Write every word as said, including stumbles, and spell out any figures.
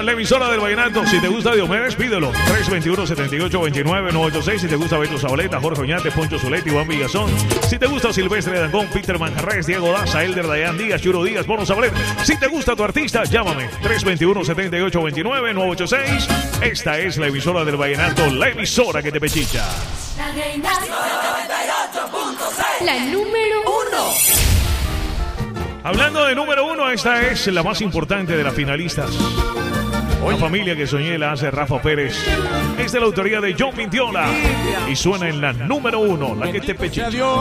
en la emisora del vallenato. Si te gusta Diomedes, pídelo. tres dos uno, siete ocho dos nueve, nueve ocho seis. Si te gusta Beto Zabaleta, Jorge Oñate, Poncho Zuleta, Iván Villazón. Si te gusta Silvestre Dangón, Peter Manjarres, Diego Daza, Elder Dayan Díaz, Churo Díaz, Bono Zabaleta. Si te gusta tu artista, llámame. tres dos uno, siete ocho dos nueve, nueve ocho seis. Esta es la emisora del vallenato, la emisora que te pechicha. La número uno. Hablando de número uno, esta es la más importante de las finalistas. La familia que soñé la hace Rafa Pérez. Es de la autoría de John Vintiola. Y suena en la número uno, la que te pechicha.